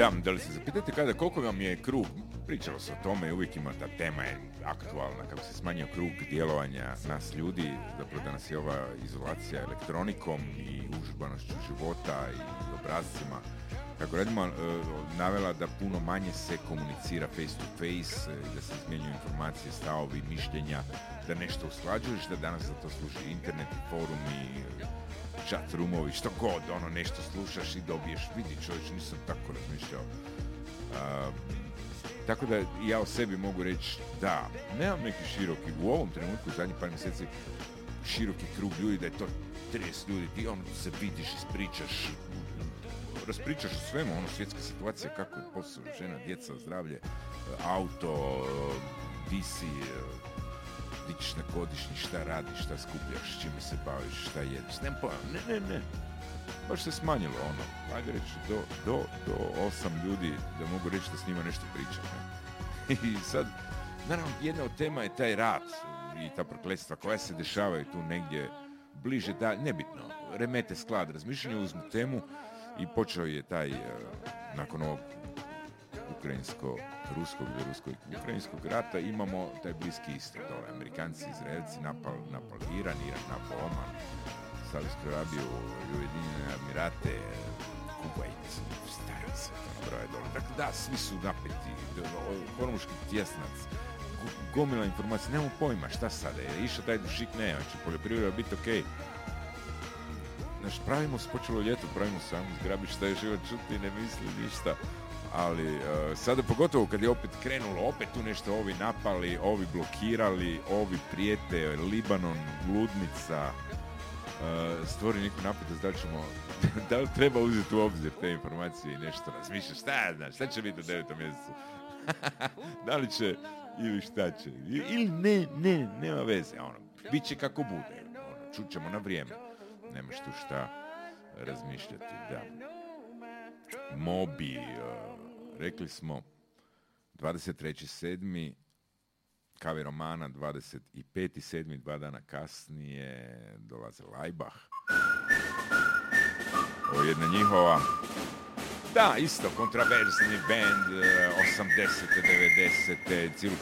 da li se zapitate kada koliko vam je krug, pričalo se o tome, uvijek ima ta tema je aktualna, kako se smanjio krug djelovanja nas ljudi, zapravo da nas je ova izolacija elektronikom i užurbanošću života i obrazcima, kako radimo, navela da puno manje se komunicira face to face, i da se izmjenjuju informacije, stavovi, mišljenja, da nešto usklađuješ, da danas za to služi internet i forumi, chat roomovi, što god, nešto slušaš i dobiješ, vidi čovječ, nisam tako razmišljao. Tako da ja o sebi mogu reći da, nemam neki široki, u ovom trenutku, zadnjih par mjeseci, široki krug ljudi, da je to 30 ljudi, ti se vidiš, ispričaš, raspričaš o svemu, svjetska situacija, kako je posao, žena, djeca, zdravlje, auto, di si, di ćeš na godišnji, šta radiš, šta skupljaš, čime se baviš, šta jedeš, nema pojma, ne. Baš se smanjilo ajde reći, do 8 ljudi, da mogu reći da s njima nešto pričam. I sad, naravno, jedna od tema je taj rat i ta prokletstva koja se dešavaju tu negdje bliže, nebitno, remete sklad razmišljanja, uzmu temu i počeo je taj, nakon ovog ukrajinskog rata, imamo taj Bliski istok dole, Amerikanci, Izraelci napali Iran napao Oman, Saudijsku Arabiju, Ujedinjene Emirate, Kuvajt, stari se broje dole. Dakle, da, svi su napeti, hormuški tjesnac, gomila informacija, nemamo pojma šta sada je, išao taj dušik, ne, znači poljoprivreda biti okej. Znači, počelo ljeto, pravimo samo zgrabić šta je život čuti, ne misli ništa. Ali sada pogotovo kad je opet krenulo, opet tu nešto ovi napali, ovi blokirali, ovi prijete, Libanon, ludnica, stvori neku napetost, da li treba uzeti u obzir te informacije i nešto razmišljati, šta će biti u 9. mjesecu? Da li će ili šta će? Ili nema veze, bit će kako bude, čućemo na vrijeme, nemaš tu šta razmišljati, da. Mobi, rekli smo 23.7. Kave Romana 25.7. 2 dana kasnije dolaze Laibach. Ovo je jedna njihova, da, isto kontraverzni band 80. 90. cijelu